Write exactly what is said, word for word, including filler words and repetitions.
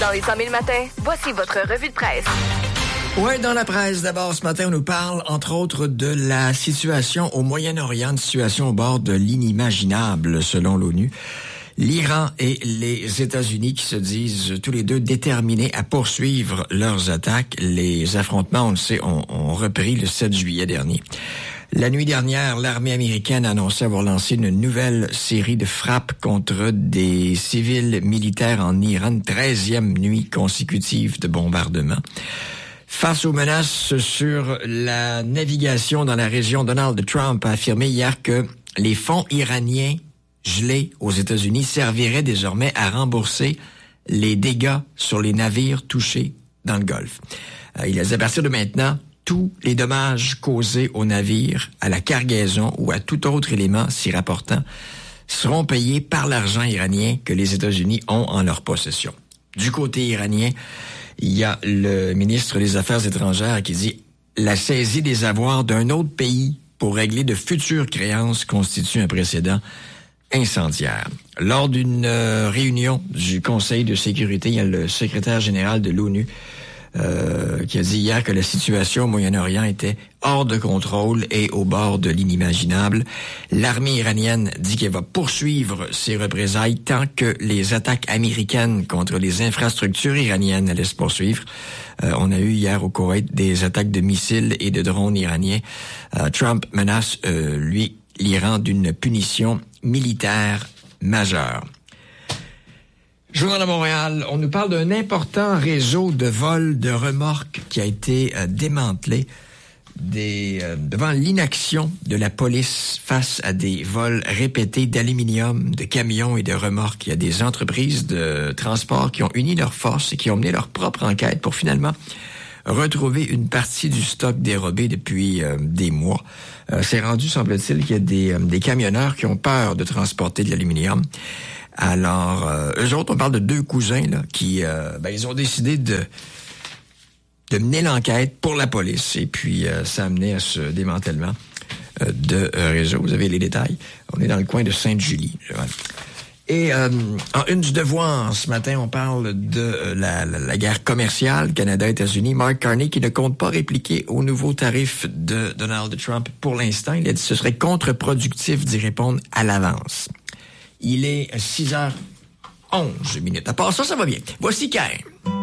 Dans les cent mille matins, voici votre revue de presse. Oui, dans la presse, d'abord, ce matin, on nous parle, entre autres, de la situation au Moyen-Orient, une situation au bord de l'inimaginable, selon l'ONU. L'Iran et les États-Unis qui se disent tous les deux déterminés à poursuivre leurs attaques. Les affrontements, on le sait, ont, ont repris le sept juillet dernier. La nuit dernière, l'armée américaine a annoncé avoir lancé une nouvelle série de frappes contre des civils militaires en Iran, une treizième nuit consécutive de bombardements. Face aux menaces sur la navigation dans la région, Donald Trump a affirmé hier que les fonds iraniens gelés aux États-Unis serviraient désormais à rembourser les dégâts sur les navires touchés dans le Golfe. Euh, il a dit à partir de maintenant, tous les dommages causés aux navires, à la cargaison ou à tout autre élément s'y rapportant seront payés par l'argent iranien que les États-Unis ont en leur possession. Du côté iranien, il y a le ministre des Affaires étrangères qui dit « La saisie des avoirs d'un autre pays pour régler de futures créances constitue un précédent incendiaire. » Lors d'une euh, réunion du Conseil de sécurité, il y a le secrétaire général de l'ONU euh, qui a dit hier que la situation au Moyen-Orient était hors de contrôle et au bord de l'inimaginable. L'armée iranienne dit qu'elle va poursuivre ses représailles tant que les attaques américaines contre les infrastructures iraniennes allaient se poursuivre. Euh, on a eu hier au Koweït des attaques de missiles et de drones iraniens. Euh, Trump menace, euh, lui, l'Iran d'une punition militaire majeure. Journal de Montréal, on nous parle d'un important réseau de vols de remorques qui a été euh, démantelé des, euh, devant l'inaction de la police face à des vols répétés d'aluminium, de camions et de remorques. Il y a des entreprises de transport qui ont uni leurs forces et qui ont mené leur propre enquête pour finalement retrouver une partie du stock dérobé depuis euh, des mois. Euh, c'est rendu, semble-t-il, qu'il y a des, euh, des camionneurs qui ont peur de transporter de l'aluminium. Alors, euh, eux autres, on parle de deux cousins là, qui, euh, ben, ils ont décidé de de mener l'enquête pour la police. Et puis, euh, ça a amené à ce démantèlement euh, de euh, réseau. Vous avez les détails. On est dans le coin de Sainte-Julie. Voilà. Et euh, en une du devoir, ce matin, on parle de euh, la, la, la guerre commerciale Canada-États-Unis. Mark Carney qui ne compte pas répliquer aux nouveaux tarifs de Donald Trump pour l'instant. Il a dit que ce serait contre-productif d'y répondre à l'avance. Il est six heures onze minutes. À part ça, ça va bien. Voici Kain.